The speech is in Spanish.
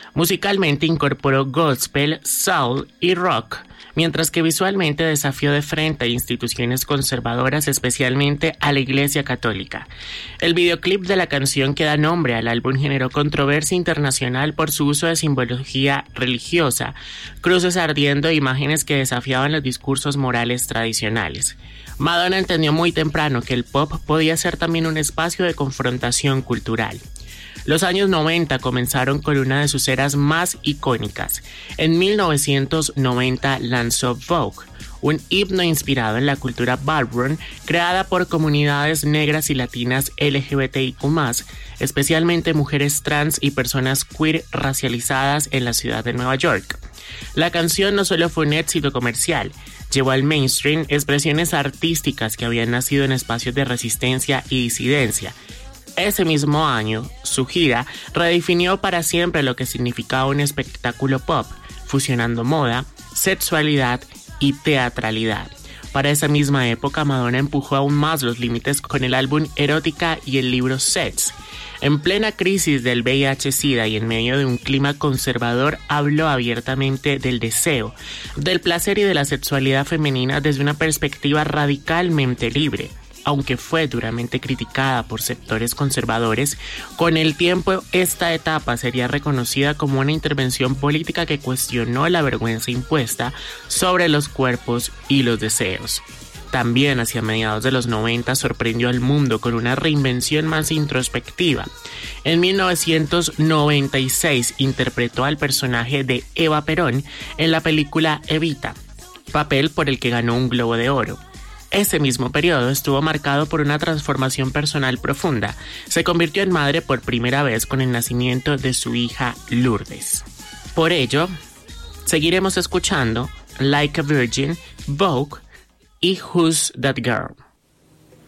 Musicalmente incorporó gospel, soul y rock, mientras que visualmente desafió de frente a instituciones conservadoras, especialmente a la Iglesia Católica. El videoclip de la canción que da nombre al álbum generó controversia internacional por su uso de simbología religiosa, cruces ardiendo e imágenes que desafiaban los discursos morales tradicionales. Madonna entendió muy temprano que el pop podía ser también un espacio de confrontación cultural. Los años 90 comenzaron con una de sus eras más icónicas. En 1990 lanzó Vogue, un himno inspirado en la cultura ballroom creada por comunidades negras y latinas LGBTIQ+, especialmente mujeres trans y personas queer racializadas en la ciudad de Nueva York. La canción no solo fue un éxito comercial, llevó al mainstream expresiones artísticas que habían nacido en espacios de resistencia y disidencia. Ese mismo año, su gira redefinió para siempre lo que significaba un espectáculo pop, fusionando moda, sexualidad y teatralidad. Para esa misma época, Madonna empujó aún más los límites con el álbum Erótica y el libro Sex. En plena crisis del VIH-Sida y en medio de un clima conservador, habló abiertamente del deseo, del placer y de la sexualidad femenina desde una perspectiva radicalmente libre. Aunque fue duramente criticada por sectores conservadores, con el tiempo esta etapa sería reconocida como una intervención política que cuestionó la vergüenza impuesta sobre los cuerpos y los deseos. También hacia mediados de los 90 sorprendió al mundo con una reinvención más introspectiva. En 1996 interpretó al personaje de Eva Perón en la película Evita, papel por el que ganó un Globo de Oro. Ese mismo periodo estuvo marcado por una transformación personal profunda. Se convirtió en madre por primera vez con el nacimiento de su hija Lourdes. Por ello, seguiremos escuchando Like a Virgin, Vogue y Who's That Girl.